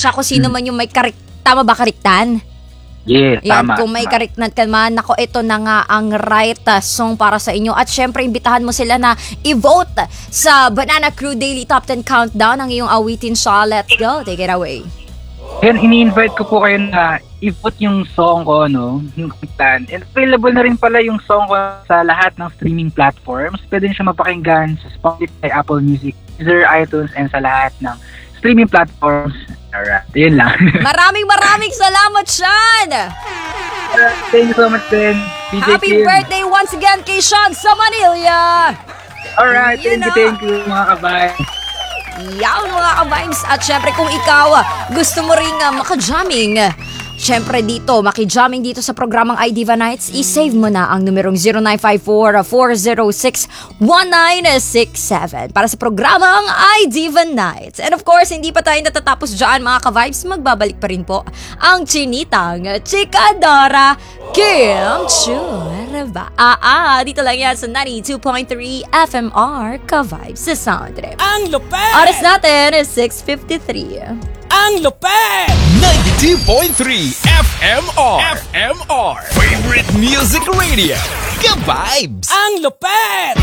siya kung sino man yung may tama ba kariktan? Yes, Yan, tama. kung may kariktan ka man, nako, ito na nga ang right song para sa inyo. At syempre, imbitahan mo sila na i-vote sa Banana Crew Daily Top 10 Countdown ang iyong awitin siya. Let's go, take it away. Yan, ini-invite ko po kayo na i-vote yung song ko, no? Yung kapitan. And available na rin pala yung song ko sa lahat ng streaming platforms. Pwede siya mapakinggan sa Spotify, Apple Music, Deezer, iTunes, and sa lahat ng streaming platforms. Alright, yun lang. Maraming salamat, Sean! Thank you so much, Ben. PJ Happy Kim. birthday once again kay Sean sa Manila! Alright, Yun thank you mga kabay. Yan mga ka-vibes. At syempre kung ikaw gusto mo ring maka-jamming, syempre dito, maki-jamming dito sa programang iDiva Nights, i-save mo na ang numerong 0954-406-1967 para sa programang iDiva Nights. And of course, hindi pa tayo natatapos dyan mga ka-vibes, magbabalik pa rin po ang chinitang Chikadora Kim Churba. Dito lang yan sa 92.3 FMR Ka-Vibes sa Sound Trip. Ang lupet! Oras natin is 6:53. Ang lupet! 92.3 FMR. Favorite Music Radio. Ka-Vibes! Ang lupet!